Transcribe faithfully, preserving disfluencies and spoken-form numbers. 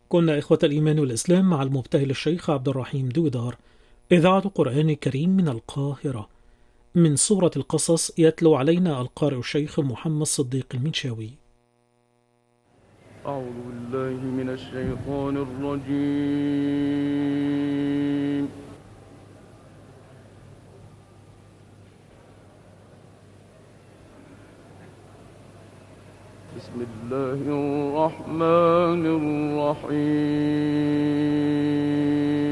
كنا إخوة الإيمان والإسلام مع المبتهل الشيخ عبد الرحيم دويدار، إذاعة قرآن الكريم من القاهرة. من سورة القصص يتلو علينا القارئ الشيخ محمد صديق المنشاوي. أعوذ بالله من الشيطان الرجيم. بسم الله الرحمن الرحيم.